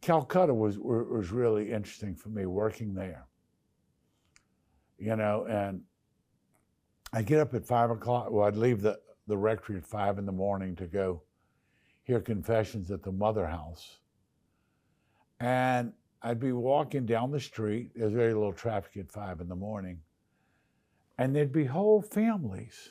Calcutta was really interesting for me working there. And I'd get up at 5 o'clock. Well, I'd leave the rectory at 5 in the morning to go hear confessions at the Mother House. And I'd be walking down the street. There's very little traffic at 5 in the morning. And there'd be whole families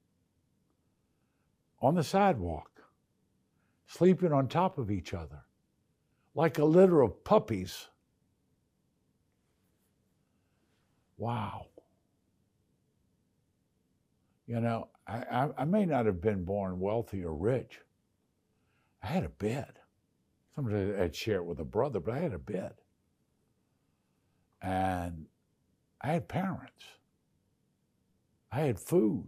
on the sidewalk, sleeping on top of each other, like a litter of puppies. Wow. I may not have been born wealthy or rich. I had a bed. Sometimes I'd share it with a brother, but I had a bed. And I had parents. I had food.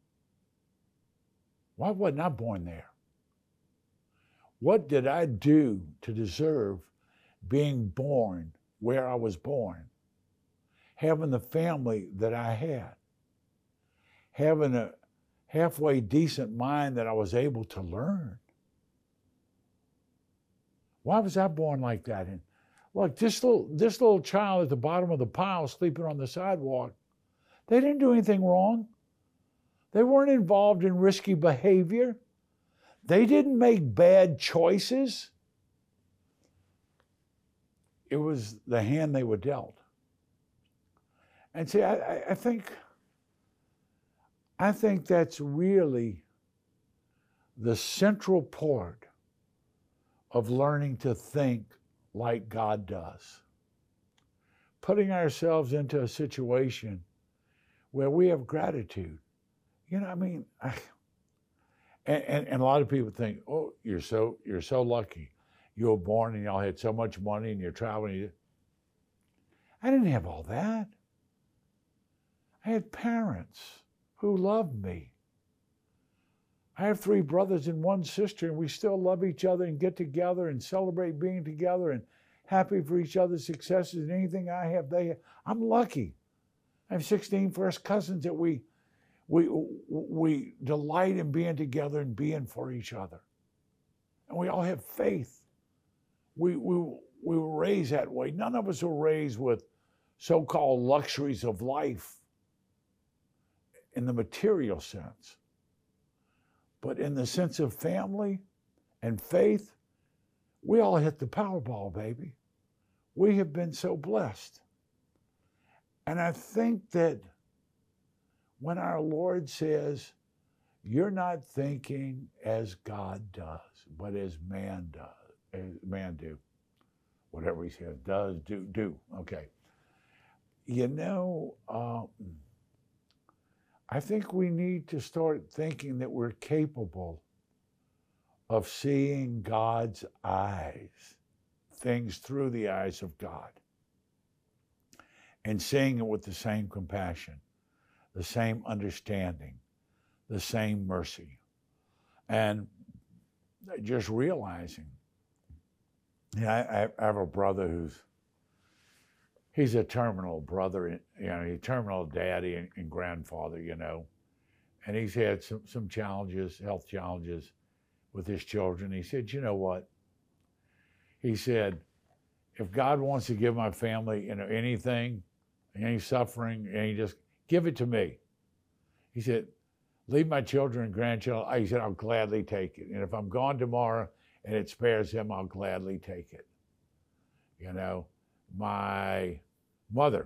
Why wasn't I born there? What did I do to deserve being born where I was born? Having the family that I had. Having a halfway decent mind that I was able to learn. Why was I born like that? And look, this little child at the bottom of the pile sleeping on the sidewalk, they didn't do anything wrong. They weren't involved in risky behavior. They didn't make bad choices. It was the hand they were dealt. And see, I think that's really the central part of learning to think like God does. Putting ourselves into a situation where we have gratitude. And a lot of people think, oh, you're so lucky. You were born and y'all had so much money and you're traveling. I didn't have all that. I had parents who loved me. I have 3 brothers and 1 sister, and we still love each other and get together and celebrate being together and happy for each other's successes. And anything I have, they have. I'm lucky. I have 16 first cousins that we delight in being together and being for each other. And we all have faith. We were raised that way. None of us were raised with so-called luxuries of life in the material sense. But in the sense of family and faith, we all hit the Powerball, baby. We have been so blessed. And I think that when our Lord says, you're not thinking as God does, but as man does, as man do. Whatever he says, does, do. Okay. I think we need to start thinking that we're capable of seeing God's eyes, things through the eyes of God, and seeing it with the same compassion, the same understanding, the same mercy. And just realizing, I have a brother he's a terminal brother, he's a terminal daddy and grandfather, and he's had some challenges, health challenges with his children. He said, you know what? He said, if God wants to give my family, anything, any suffering, just give it to me. He said, leave my children and grandchildren. He said, I'll gladly take it. And if I'm gone tomorrow and it spares him, I'll gladly take it. My mother,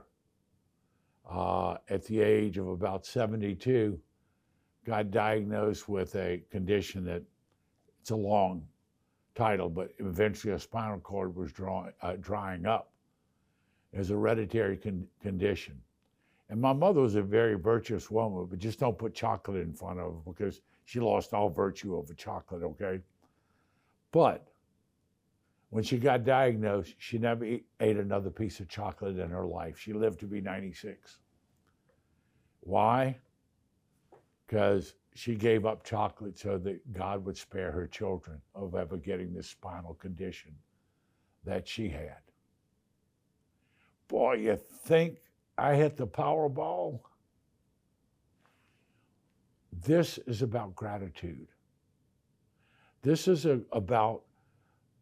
at the age of about 72, got diagnosed with a condition that, it's a long title, but eventually a spinal cord was drying up. It was a hereditary condition. And my mother was a very virtuous woman, but just don't put chocolate in front of her because she lost all virtue over chocolate, okay? But when she got diagnosed, she never ate another piece of chocolate in her life. She lived to be 96. Why? Because she gave up chocolate so that God would spare her children of ever getting this spinal condition that she had. Boy, you think I hit the Powerball? This is about gratitude. This is about